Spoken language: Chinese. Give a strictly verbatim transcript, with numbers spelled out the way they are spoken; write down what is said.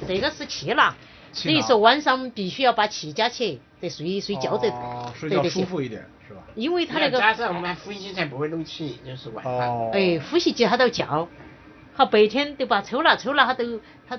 这个是气囊， 气囊等于说晚上必须要把气加起，得睡睡觉得， 哦，睡觉舒服一点是吧？ 因为他那个加上我们呼吸才不会隆起，就是晚上。 哦。 哎，呼吸机它都叫，好白天都把抽了抽了，它都它。